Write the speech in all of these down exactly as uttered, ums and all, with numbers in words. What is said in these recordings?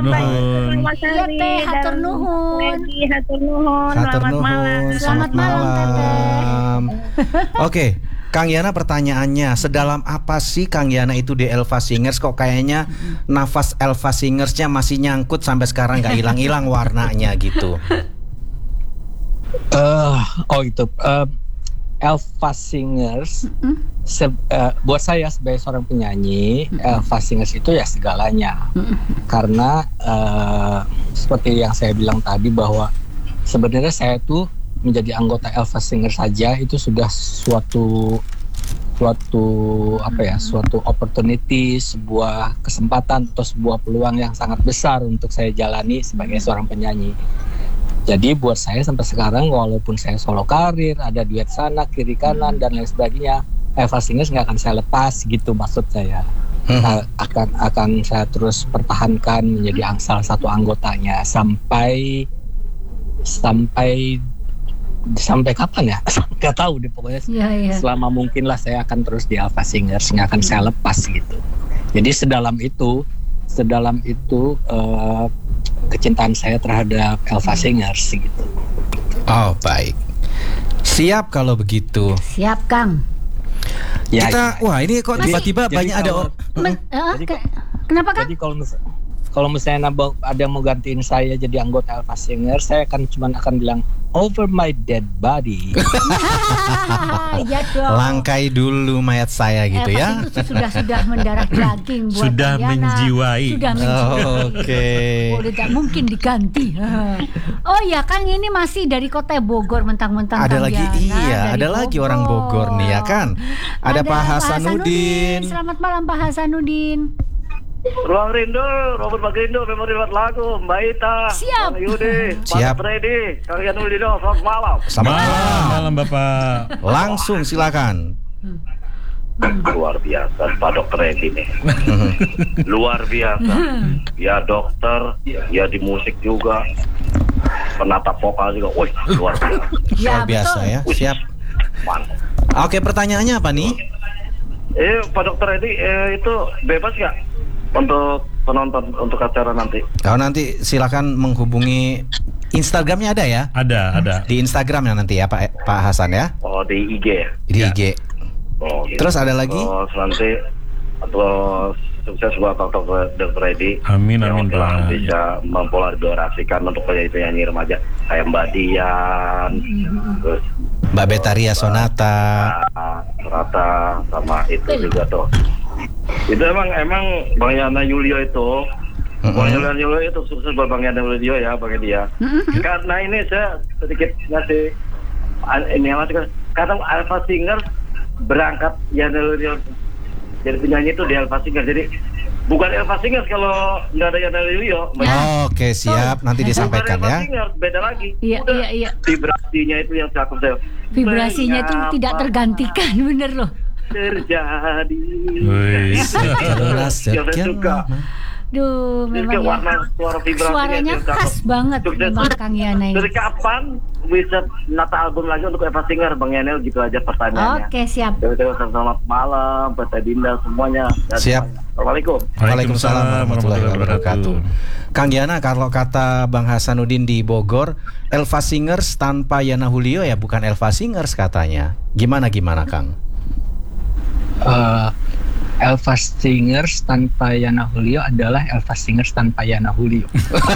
Nuhun. Mas Iya, Ali Teh, hatur dan nuhun. Lady, hatur nuhun. Hatur Selamat nuhun. malam. Selamat malam, malam. Oke, Kang Yana pertanyaannya, sedalam apa sih Kang Yana itu di Elva Singers? Kok kayaknya nafas Elva Singersnya masih nyangkut sampai sekarang nggak hilang-hilang warnanya gitu. Uh, oh itu uh, Elva Singers se- uh, buat saya sebagai seorang penyanyi, Elva Singers itu ya segalanya. Karena uh, seperti yang saya bilang tadi bahwa sebenarnya saya tuh menjadi anggota Elva Singers saja itu sudah suatu suatu apa ya, suatu opportunity, sebuah kesempatan atau sebuah peluang yang sangat besar untuk saya jalani sebagai seorang penyanyi. Jadi buat saya sampai sekarang walaupun saya solo karir, ada duet sana kiri kanan dan lain sebagainya, Elva Singers nggak akan saya lepas gitu maksud saya. Nah, akan akan saya terus pertahankan menjadi salah satu anggotanya sampai sampai sampai kapan ya? Nggak tahu deh pokoknya. Iya, iya. Selama mungkin lah saya akan terus di Elva Singers, nggak akan saya lepas gitu. Jadi sedalam itu, sedalam itu. Uh, kecintaan saya terhadap Elva Singers gitu. Oh baik, siap kalau begitu. Siap, Kang. Ya, Kita, ya. wah ini kok Jadi- tiba-tiba jadi banyak ada kalau- orang. Men- eh, Jadi ke- kenapa, Kang? Jadi kalau mis- kalau misalnya nambah- ada yang mau gantiin saya jadi anggota Elva Singers, saya akan cuma akan bilang over my dead body. Iya dong. Langkai dulu mayat saya gitu Elva ya. itu sudah sudah mendarah daging buat Sudah Diana. menjiwai. Sudah menjiwai. Oke. Oh, tidak mungkin diganti. Oh ya, Kang, ini masih dari kota Bogor mentang-mentang Ada Kang lagi, Yana iya, dari ada lagi orang Bogor nih ya kan. Ada, Pak Hasanuddin. Selamat malam Pak Hasanuddin. Ruang Rindu, Robert Bagrindo, Memori Buat Lagu, Mbak Ita, Siap. Bang Yudi, Siap. Pak Freddy, Kalian Ulino, selamat malam. Selamat Malam, malam. malam Bapak. Langsung silakan. Luar biasa Pak Dokter Edi nih. Luar biasa. Ya dokter, ya di musik juga. Penata vokal juga. Wih, luar biasa. Luar biasa ya. Siap. Mantap. Oke, pertanyaannya apa nih? Eh, Pak Dokter Edi, eh, itu bebas nggak untuk penonton untuk acara nanti? Kalau nanti silakan menghubungi Instagramnya ada ya? Ada, ada. Di Instagram ya nanti ya Pak Pak Hasan ya? Oh, di I G ya? Di Ya. I G. Oh, gitu. Terus ada lagi? Terus nanti terus sukses buat Dokter Dokter Edi. Amin, yang amin, telah Pak. bisa mempolarisasikan untuk penyanyi-penyanyi remaja kayak Mbak Dian, terus Mbak Betaria Sonata. ah, Rata sama itu juga tuh. Itu emang emang Bang Yana Yulio itu, Mm-mm. Bang Yana Yulio itu sukses buat Bang Yana Yulio ya, Bang dia. Karena ini saya sedikit ngasih an- ini masih karena Elva Singers berangkat Yana Yulio jadi penyanyi itu di Elva Singers, jadi bukan Elva Singers kalau nggak ada Yana Yulio. Oke, siap. Nanti disampaikan Bukan ya. Elva Singers, beda lagi. Iya, Udah, iya, iya. vibrasinya itu yang cakep saya. Vibrasinya itu Mengapa tidak tergantikan, bener loh. terjadi. Wih. Jelas, Yang saya suka. Duh, Jadi memang warna ya. suara vibrasinya Suaranya itu cakep. khas banget Sukses. memang Kang Yana ini. Dari kapan bisa nata album lagi untuk Elva Singer, Bang Yanel, gitu aja pertanyaannya. Oke, siap. Jadi selamat malam buat Teh Dinda semuanya. Dan Siap. semuanya. Assalamualaikum. Waalaikumsalam warahmatullahi wabarakatuh. Kang Yana, kalau kata Bang Hasanuddin di Bogor, Elva Singers tanpa Yana Julio ya bukan Elva Singers katanya. Gimana gimana Kang? Uh, Elva Singers tanpa Yana Julio adalah Elva Singers tanpa Yana Julio.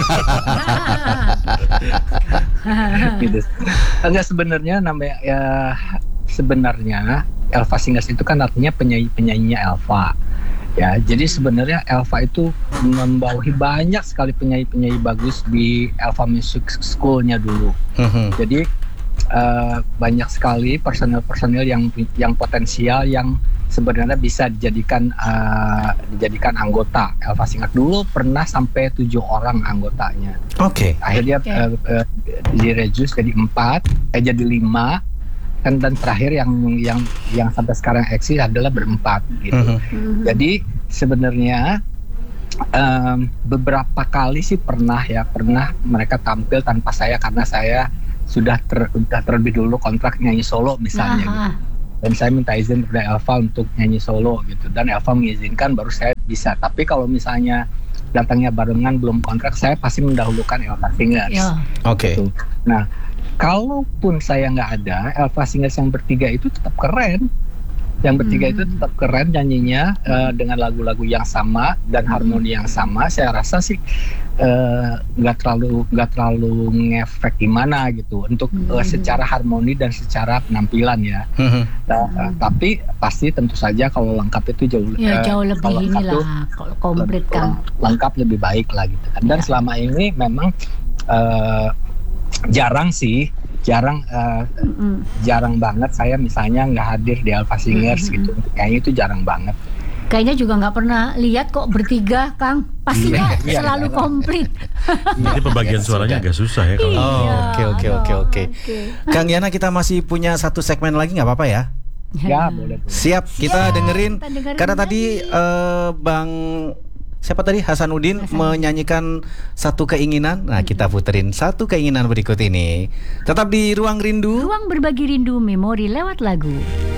Gitu. Enggak, sebenarnya namanya ya, sebenarnya Elva Singers itu kan artinya penyanyi-penyanyinya Elva. Ya, jadi sebenarnya Elva itu membawahi banyak sekali penyanyi-penyanyi bagus di Elva Music School-nya dulu. Jadi uh, banyak sekali personil-personil yang yang potensial yang sebenarnya bisa dijadikan uh, dijadikan anggota. Elva Singers dulu pernah sampai tujuh orang anggotanya. Oke. Akhirnya Oke. uh, uh, direduce jadi empat, eh jadi lima. Kan dan terakhir yang yang yang sampai sekarang eksis adalah berempat gitu. Mhm. Jadi sebenarnya um, beberapa kali sih pernah ya pernah mereka tampil tanpa saya karena saya sudah ter, sudah terlebih dulu kontrak nyanyi solo misalnya gitu. Aha. Dan saya minta izin kepada Elva untuk nyanyi solo gitu, dan Elva mengizinkan baru saya bisa. Tapi kalau misalnya datangnya barengan belum kontrak, saya pasti mendahulukan Elva Singers. Ya. Oke. Gitu. Nah, kalaupun saya nggak ada, Elva Singers yang bertiga itu tetap keren. Yang bertiga Hmm. itu tetap keren nyanyinya uh, dengan lagu-lagu yang sama dan harmoni yang sama. Saya rasa sih uh, nggak terlalu nggak terlalu ngefek gimana gitu untuk uh, secara harmoni dan secara penampilan ya. Mhm. Nah, uh, tapi pasti tentu saja kalau lengkap itu jauh Ya uh, jauh lebih kalau lengkap tuh inilah kalau komplit lebih- kan. lengkap lebih baik lah gitu kan. Dan Ya. selama ini memang uh, jarang sih jarang uh, Mm. jarang banget saya misalnya nggak hadir di Elva Singers Mm-mm. gitu, kayaknya itu jarang banget. Kayaknya juga nggak pernah lihat kok bertiga, Kang. Pastinya Iya, selalu iya. komplit. Jadi pembagian suaranya agak susah ya kalau. Oh, Iya, oke, oke, oke, aduh, oke. Kang Yana, kita masih punya satu segmen lagi nggak apa-apa ya? Ya boleh. boleh. Siap, kita Siap, dengerin. kita dengerin Karena tadi lagi. eh, Bang siapa tadi Hasanuddin menyanyikan satu keinginan. Nah, kita puterin satu keinginan berikut ini. Tetap di Ruang Rindu. Ruang berbagi rindu memori lewat lagu.